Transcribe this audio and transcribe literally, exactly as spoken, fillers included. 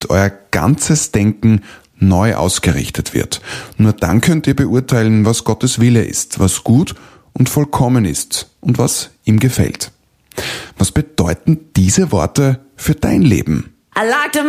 euer ganzes Denken neu ausgerichtet wird. Nur dann könnt ihr beurteilen, was Gottes Wille ist, was gut und vollkommen ist und was ihm gefällt. Was bedeuten diese Worte für dein Leben? I like to